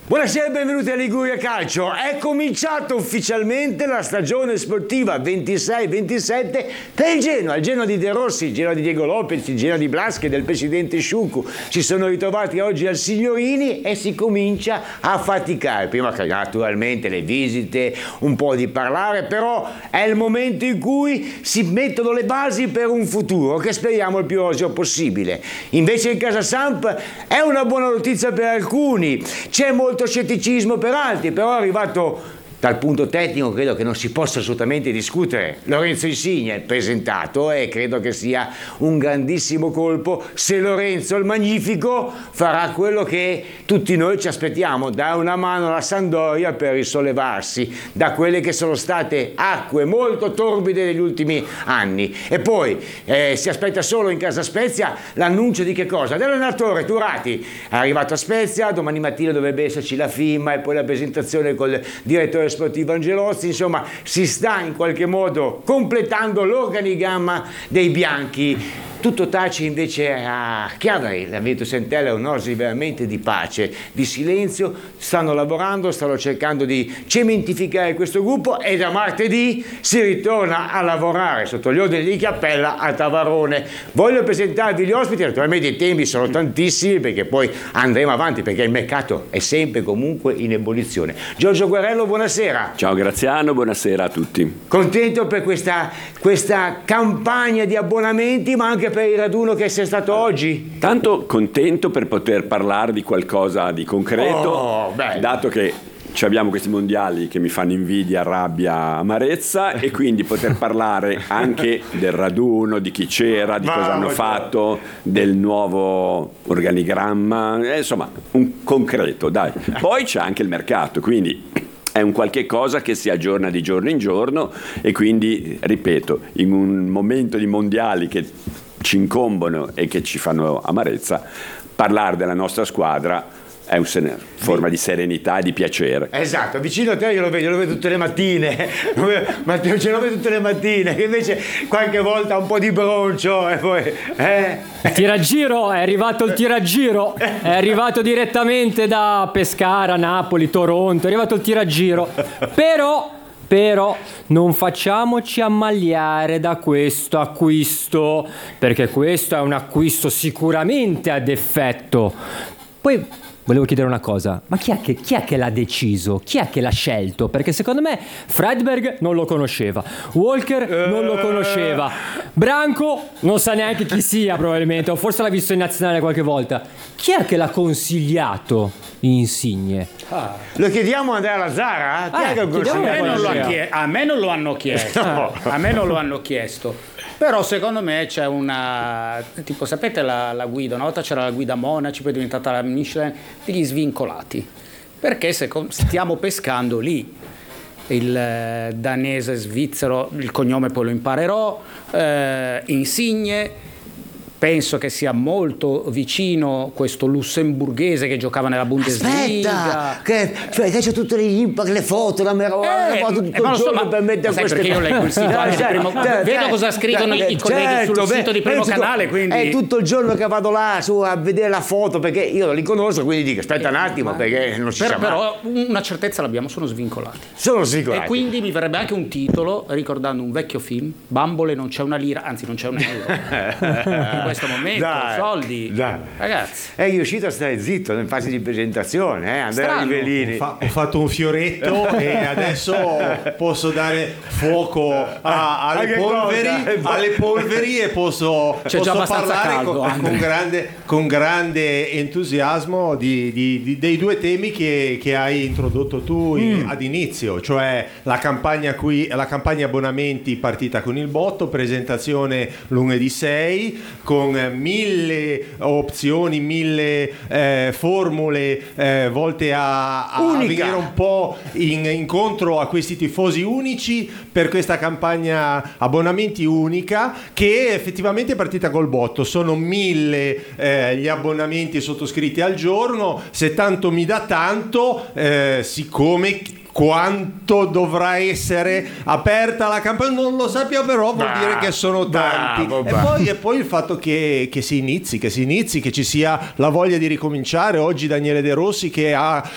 Buonasera e benvenuti a Liguria Calcio. È cominciata ufficialmente la stagione sportiva 26-27 per il Genoa di De Rossi, il Genoa di Diego Lopez, il Genoa di Blaschi e del presidente Sciuccu. Si sono ritrovati oggi al Signorini e si comincia a faticare. Prima che naturalmente le visite, un po' di parlare, però è il momento in cui si mettono le basi per un futuro che speriamo il più roseo possibile. Invece in casa Samp è una buona notizia per alcuni, c'è molto scetticismo per altri, però è arrivato dal punto tecnico, credo che non si possa assolutamente discutere. Lorenzo Insigne presentato e credo che sia un grandissimo colpo se Lorenzo il Magnifico farà quello che tutti noi ci aspettiamo, dare una mano alla Sampdoria per risollevarsi da quelle che sono state acque molto torbide negli ultimi anni. E poi si aspetta solo in casa Spezia l'annuncio di che cosa? Dell'allenatore Turati. È arrivato a Spezia, domani mattina dovrebbe esserci la firma e poi la presentazione col direttore sportivo Angelozzi. Insomma, si sta in qualche modo completando l'organigramma dei bianchi. Tutto tace invece a Chiavari, la Virtus Entella è un'oasi veramente di pace, di silenzio, stanno lavorando, stanno cercando di cementificare questo gruppo e da martedì si ritorna a lavorare sotto gli ordini di Chiappella a Tavarone. Voglio presentarvi gli ospiti, naturalmente i temi sono tantissimi perché poi andremo avanti perché il mercato è sempre comunque in ebollizione. Giorgio Guerrello, buonasera. Ciao Graziano, buonasera a tutti. Contento per questa campagna di abbonamenti, ma anche per il raduno che sia stato oggi? Tanto contento per poter parlare di qualcosa di concreto, dato che abbiamo questi mondiali che mi fanno invidia, rabbia, amarezza, e quindi poter parlare anche del raduno, di chi c'era, di cosa hanno fatto, del nuovo organigramma, insomma un concreto, dai. Poi c'è anche il mercato, quindi è un qualche cosa che si aggiorna di giorno in giorno e quindi, ripeto, in un momento di mondiali che ci incombono e che ci fanno amarezza, parlare della nostra squadra è una forma di serenità e di piacere. Esatto, vicino a te io lo vedo tutte le mattine, Matteo ce lo vedo tutte le mattine, che invece qualche volta un po' di broncio e poi... Tiraggiro, è arrivato il tiraggiro, è arrivato direttamente da Pescara, Napoli, Toronto, è arrivato il tiraggiro, però non facciamoci ammaliare da questo acquisto, perché questo è un acquisto sicuramente ad effetto. Poi volevo chiedere una cosa, ma chi è che l'ha deciso? Chi è che l'ha scelto? Perché secondo me Fredberg non lo conosceva, Walker non lo conosceva, Branco non sa neanche chi sia probabilmente, o forse l'ha visto in nazionale qualche volta. Chi è che l'ha consigliato Insigne? Lo chiediamo a Andrea Lazzara? A me non lo hanno chiesto. A me non lo hanno chiesto. Però secondo me c'è una, tipo, sapete la guida, una volta c'era la guida Monaci, poi è diventata la Michelin, degli svincolati, perché stiamo pescando lì. Il danese svizzero, il cognome poi lo imparerò, Insigne, penso che sia molto vicino questo lussemburghese che giocava nella Bundesliga. Aspetta, che c'è tutte le foto, la meraviglia, tutto il giorno per mettere queste... Perché io leggo il sito vedo cosa scrivono i colleghi sul sito di Primo Canale, quindi... È tutto il giorno che vado là su a vedere la foto, perché io non li conosco, quindi dico aspetta un attimo, perché non si sa mai. Però una certezza l'abbiamo, sono svincolati. E quindi mi verrebbe anche un titolo ricordando un vecchio film, Bambole non c'è una lira, anzi non c'è un euro. In questo momento, soldi, ragazzi. È riuscito a stare zitto in fase di presentazione, Andrea Rivellini. Ho fatto un fioretto e adesso posso dare fuoco alle polveri e posso parlare con grande entusiasmo dei due temi che hai introdotto tu ad inizio, cioè la campagna abbonamenti partita con il botto, presentazione lunedì 6 con 1000 opzioni, 1000 formule volte a venire un po' incontro a questi tifosi unici per questa campagna abbonamenti unica, che effettivamente è partita col botto. Sono 1000 gli abbonamenti sottoscritti al giorno. Se tanto mi dà tanto, siccome quanto dovrà essere aperta la campagna non lo sappiamo, però vuol dire che sono tanti. E poi il fatto che si inizi, che ci sia la voglia di ricominciare. Oggi Daniele De Rossi che ha